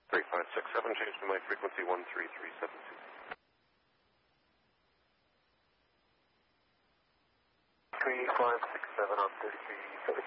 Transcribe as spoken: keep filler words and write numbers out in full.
three five six seven, change to my frequency one three three seven two. three five six seven on thirty-three seventy.